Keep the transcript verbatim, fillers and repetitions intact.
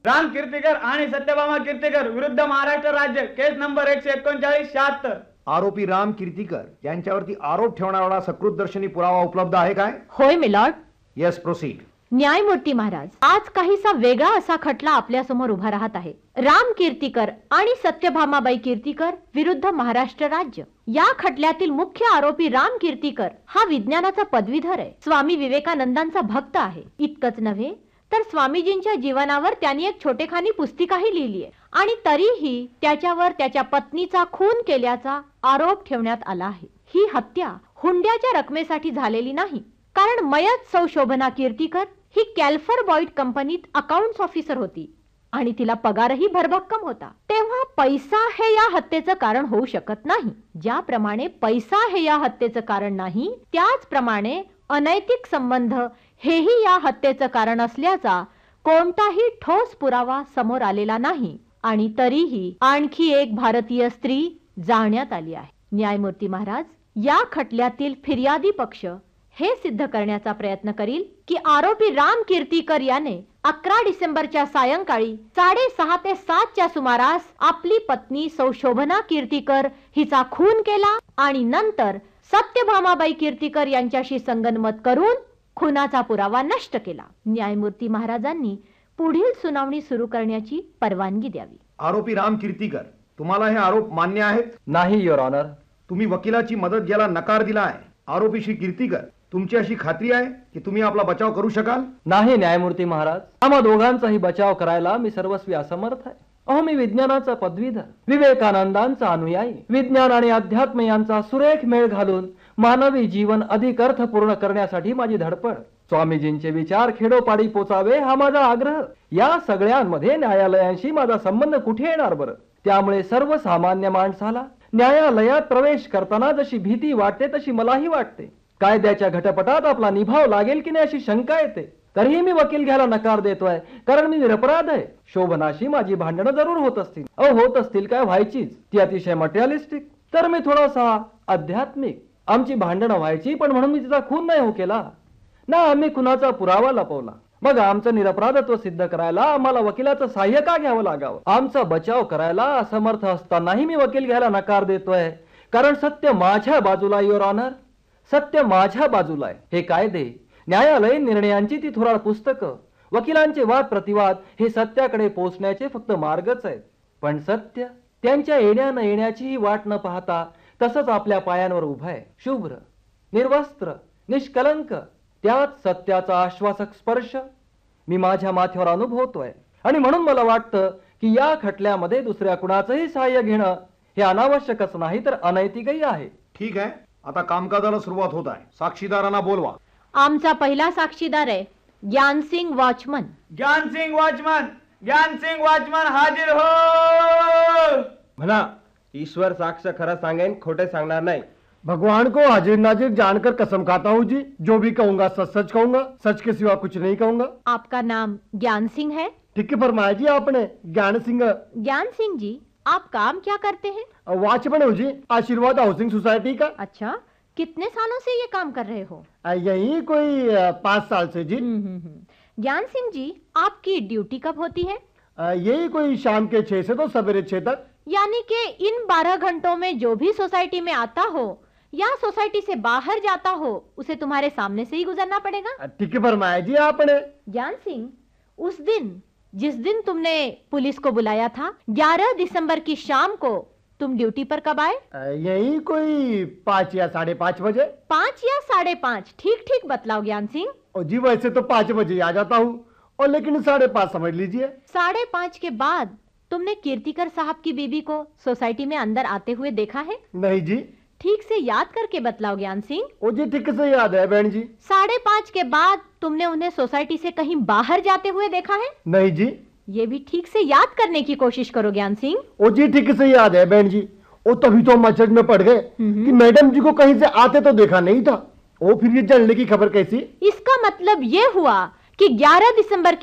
राम कीर्तिकर आणि सत्यभामा कीर्तिकर विरुद्ध महाराष्ट्र राज्य केस नंबर एकशे एकोणचाळीस शहात्तर. आरोपी राम कीर्तिकर यांच्यावरती आरोप ठेवणारा सकृतदर्शनी पुरावा उपलब्ध आहे काय? होय मिलॉर्ड. Yes, proceed. न्यायमूर्ती महाराज, आज काहीसा वेगळा असा खटला आपल्या समोर उभा राहत आहे. राम कीर्तिकर आणि सत्यभामाबाई कीर्तिकर विरुद्ध महाराष्ट्र राज्य. या खटल्यातील मुख्य आरोपी राम कीर्तिकर हा विज्ञानाचा पदवीधर आहे, स्वामी विवेकानंदांचा भक्त आहे. इतकंच नव्हे तर स्वामीजींच्या जीवनावर त्यांनी एक छोटेखानी पुस्तिकाही लिहिली आहे आणि तरीही त्याच्यावर त्याच्या पत्नीचा खून केल्याचा आरोप ठेवण्यात आला आहे. ही हत्या हुंड्याच्या रकमेसाठी झालेली नाही, कारण मयत सौ शोभना कीर्तिकर ही कॅल्फर बॉईड कंपनीत अकाउंट्स ऑफिसर होती आणि तिला पगारही भरभक्कम होता. तेव्हा पैसा हे या हत्येचं कारण होऊ शकत नाही. ज्याप्रमाणे पैसा हे या हत्येचं कारण नाही, त्याचप्रमाणे अनैतिक संबंध हेही या हत्येचं कारण असल्याचा कोणताही ठोस पुरावा समोर आलेला नाही आणि तरीही आणखी एक भारतीय स्त्री जाळण्यात आली आहे. न्यायमूर्ती महाराज, या खटल्यातील फिर्यादी पक्ष हे सिद्ध करण्याचा प्रयत्न करील की आरोपी राम कीर्तिकर याने अकरा डिसेंबरच्या सायंकाळी साडेसहा ते सातच्या सुमारास आपली पत्नी सौ शोभना कीर्तिकर हिचा खून केला आणि नंतर सत्यभामाबाई कीर्तिकर यांच्याशी संगनमत करून खुनाचा पुरावा नष्ट केला. न्यायमूर्ती महाराजांनी पुढील सुनावणी सुरू करण्याची परवानगी द्यावी. आरोपी राम कीर्तिकर, तुम्हाला हे आरोप मान्य आहेत? नाही युअर ऑनर. तुम्ही वकिलाची मदत घ्यायला नकार दिला आहे. आरोपी श्री कीर्तिकर, तुमची अशी खात्री आहे की तुम्ही आपला बचाव करू शकाल? नाही न्यायमूर्ती महाराज, आम्हा दोघांचाही बचाव करायला मी सर्वस्वी असमर्थ आहे. अहो, मी विज्ञानाचा पदवीधर, विवेकानंदांचा अनुयायी, विज्ञान आणि अध्यात्म यांचा सुरेख मेळ घालून मानवी जीवन अधिक अर्थपूर्ण करण्यासाठी माझी धडपड. स्वामीजींचे विचार खेडोपाडी पोचावे हा माझा आग्रह. या सगळ्यांमध्ये न्यायालयांशी माझा संबंध कुठे येणार बरं? त्यामुळे सर्वसामान्य माणसाला न्यायालयात प्रवेश करताना जशी भीती वाटते तशी मलाही वाटते. कायद्याच्या घटपटात आपला निभाव लागेल की नाही अशी शंका येते. तरीही मी वकील घ्यायला नकार देतोय, कारण मी निरपराध आहे. शोभनाशी माझी भांडणं जरूर होत असतील. अहो, होत असतील काय, व्हायचीच. ती अतिशय मटेरियलिस्टिक, तर मी थोडासा आध्यात्मिक. आमची भांडणं व्हायची, पण म्हणून मी तिचा खून नाही हो केला ना. आम्ही खुनाचा पुरावा लपवला. मग आमचं निरपराधत्व सिद्ध करायला आम्हाला वकिलाचं सहाय्य का घ्यावं लागावं? आमचा बचाव करायला असमर्थ असतानाही मी वकील घ्यायला नकार देतोय, कारण सत्य माझ्या बाजूला युअर ऑनर. सत्य माझ्या बाजूला आहे. हे कायदे, न्यायालयीन निर्णयांची ती थोराड पुस्तकं, वकिलांचे वाद प्रतिवाद हे सत्याकडे पोहोचण्याचे फक्त मार्गच आहेत. पण सत्य त्यांच्या येण्या न येण्याचीही वाट न पाहता तसंच आपल्या पायांवर उभं आहे, शुभ्र, निर्वस्त्र, निष्कलंक. त्यात सत्याचा आश्वासक स्पर्श मी माझ्या माथ्यावर अनुभवतोय आणि म्हणून मला वाटतं की या खटल्यामध्ये दुसऱ्या कुणाचंही सहाय्य घेणं हे अनावश्यकच नाही तर अनैतिकही आहे. ठीक आहे, आता कामकाजाला सुरुवात होत आहे. साक्षीदारांना बोलवा. आमचा पहिला साक्षीदार आहे ज्ञानसिंग वॉचमन. ज्ञानसिंग वॉचमन, ज्ञानसिंग वॉचमन हाजीर हो. म्हणा, ईश्वर साक्ष खरं सांगेन, खोटे सांगणार नाही. भगवान को हाजिर नाजिर जानकर कसम खाता हूँ जी, जो भी कहूंगा सच सच कहूंगा, सच के सिवा कुछ नहीं कहूंगा. आपका नाम ज्ञान सिंह है? ठीक है, फरमाया जी आपने. ज्ञान सिंह. ज्ञान सिंह जी, आप काम क्या करते हैं? वॉचमैन हूँ जी, आशीर्वाद हाउसिंग सोसाइटी का. अच्छा, कितने सालों से ये काम कर रहे हो? यही कोई पाँच साल से जी. ज्ञान सिंह जी, आपकी ड्यूटी कब होती है? यही कोई शाम के छह से तो सवेरे छह तक. यानी कि इन बारह घंटों में जो भी सोसाइटी में आता हो या सोसाइटी से बाहर जाता हो, उसे तुम्हारे सामने से ही गुजरना पड़ेगा. ठीक है, फरमाया जी आपने. ज्ञान सिंह, उस दिन जिस दिन तुमने पुलिस को बुलाया था, ग्यारह दिसंबर की शाम को तुम ड्यूटी पर कब आए? यही कोई पाँच या साढ़े पाँच बजे. पाँच या साढ़े पाँच, ठीक ठीक बतलाओ ज्ञान सिंह. और जी वैसे तो पाँच बजे आ जाता हूँ, और लेकिन साढ़े पाँच समझ लीजिए. साढ़े पाँच के बाद तुमने कीर्तिकर साहब की बीबी को सोसाइटी में अंदर आते हुए देखा है? नहीं जी. ठीक से याद करके बतलाओ ज्ञान सिंह. ओ जी ठीक से याद है बहन जी. साढ़े पाँच के बाद तुमने उन्हें सोसाइटी से कहीं बाहर जाते हुए देखा है? नहीं जी. ये भी ठीक से याद करने की कोशिश करो ज्ञान सिंह. ओ जी ठीक से याद है बहन जी. ओ तभी तो हम मचट में पड़ गए कि मैडम जी को कहीं से आते तो देखा नहीं था. ओ फिर ये जलने की खबर कैसी? इसका मतलब ये हुआ कि ग्यारह दिसंबर